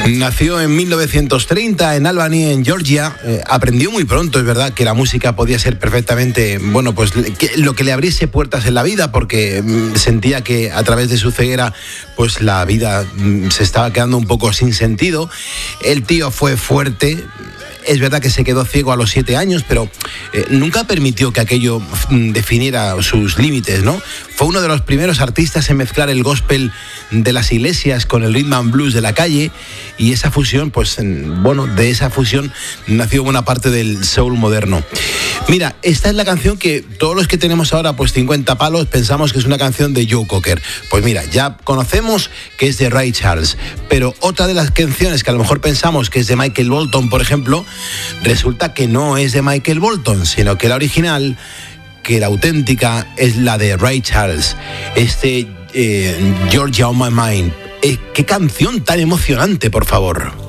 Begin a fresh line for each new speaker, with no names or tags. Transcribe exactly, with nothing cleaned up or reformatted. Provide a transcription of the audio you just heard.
Nació en mil novecientos treinta en Albany, en Georgia. Eh, aprendió muy pronto, es verdad, que la música podía ser perfectamente, bueno, pues que, lo que le abriese puertas en la vida, porque mm, sentía que a través de su ceguera, pues la vida mm, se estaba quedando un poco sin sentido. El tío fue fuerte. Es verdad que se quedó ciego a los siete años, pero eh, nunca permitió que aquello mm, definiera sus límites, ¿no? Fue uno de los primeros artistas en mezclar el gospel de las iglesias con el rhythm and blues de la calle, y esa fusión, pues, en, bueno, de esa fusión nació buena parte del soul moderno. Mira, esta es la canción que todos los que tenemos ahora, pues, cincuenta palos, pensamos que es una canción de Joe Cocker. Pues mira, ya conocemos que es de Ray Charles, pero otra de las canciones que a lo mejor pensamos que es de Michael Bolton, por ejemplo, resulta que no es de Michael Bolton, sino que la original, que la auténtica, es la de Ray Charles. Este eh, Georgia on My Mind. Eh, ¡Qué canción tan emocionante, por favor!